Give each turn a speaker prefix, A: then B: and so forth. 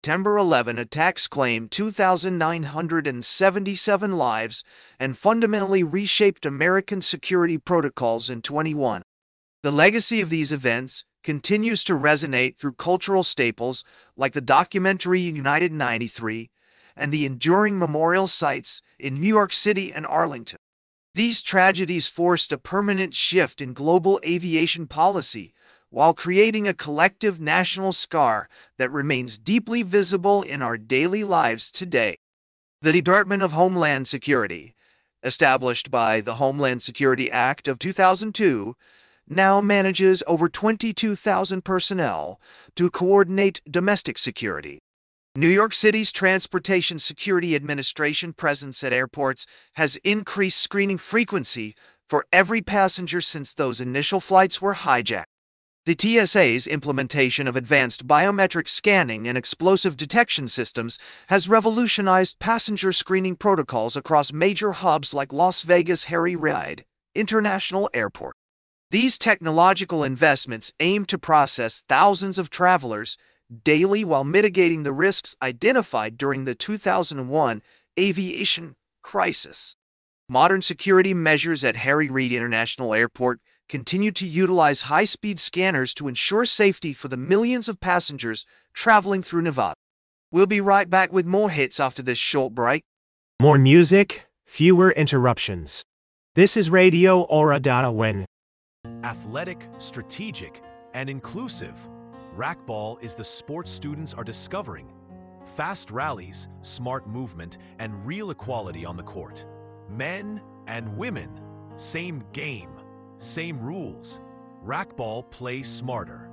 A: September 11 attacks claimed 2,977 lives and fundamentally reshaped American security protocols in 21. The legacy of these events continues to resonate through cultural staples like the documentary United 93 and the enduring memorial sites in New York City and Arlington. These tragedies forced a permanent shift in global aviation policy while creating a collective national scar that remains deeply visible in our daily lives today. The Department of Homeland Security, established by the Homeland Security Act of 2002, now manages over 22,000 personnel to coordinate domestic security. New York City's Transportation Security Administration presence at airports has increased screening frequency for every passenger since those initial flights were hijacked. The TSA's implementation of advanced biometric scanning and explosive detection systems has revolutionized passenger screening protocols across major hubs like Las Vegas Harry Reid International Airport. These technological investments aim to process thousands of travelers daily while mitigating the risks identified during the 2001 aviation crisis. Modern security measures at Harry Reid International Airport continue to utilize high-speed scanners to ensure safety for the millions of passengers traveling through Nevada. We'll be right back with more hits after this short break.
B: More music, fewer interruptions. This is Radio Aura.wen.
C: Athletic, strategic, and inclusive, racquetball is the sport students are discovering. Fast rallies, smart movement, and real equality on the court. Men and women, same game, same rules. Racquetball, play smarter.